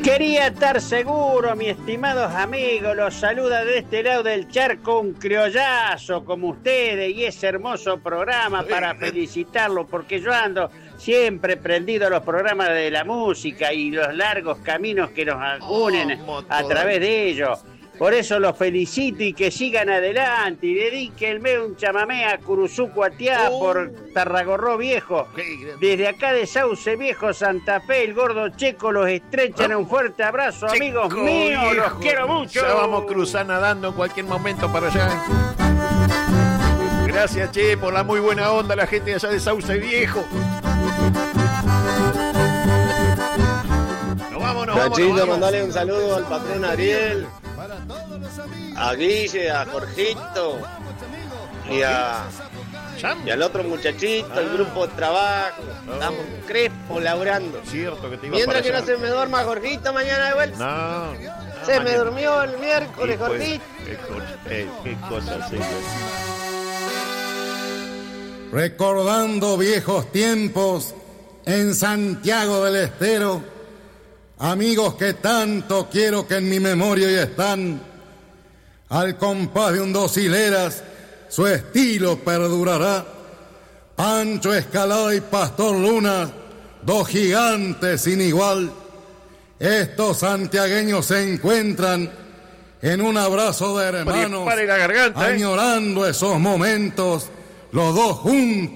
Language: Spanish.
Quería estar seguro, mis estimados amigos, los saluda de este lado del charco un criollazo como ustedes y ese hermoso programa para felicitarlo, porque yo ando siempre prendido a los programas de la música y los largos caminos que nos unen a través de ellos. Por eso los felicito y que sigan adelante y dedíquenme un chamamé a Curuzú Cuatiá por Tarragorró Viejo. Desde acá de Sauce Viejo, Santa Fe, el Gordo Checo los estrechan. Un fuerte abrazo, Checo, amigos míos, viejo. Los quiero mucho. Ya vamos a cruzar nadando en cualquier momento para allá. Gracias, Che, por la muy buena onda, la gente de allá de Sauce Viejo. Nos vamos. Nachito, mandale un saludo al patrón Ariel, a Guille, a Jorgito y al otro muchachito, el grupo de trabajo. Estamos crespo laburando. Cierto que te iba mientras para que allá. no se me duerma Jorgito mañana de vuelta. No, se me durmió el miércoles, pues, Jorgito. Qué cosa, señor. Recordando viejos tiempos en Santiago del Estero, amigos que tanto quiero que en mi memoria hoy están, al compás de un dos hileras, su estilo perdurará. Pancho Escalada y Pastor Luna, dos gigantes sin igual. Estos santiagueños se encuentran en un abrazo de hermanos, Pare la garganta, añorando esos momentos, los dos juntos.